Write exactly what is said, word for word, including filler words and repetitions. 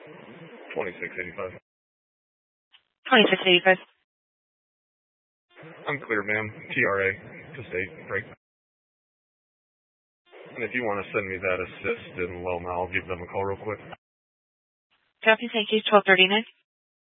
twenty-six eighty-five. twenty-six eighty-five. I'm clear, ma'am. T R A. Just eight. Break. And if you want to send me that assist in Loma, I'll give them a call real quick. Copy, thank you. twelve thirty-nine.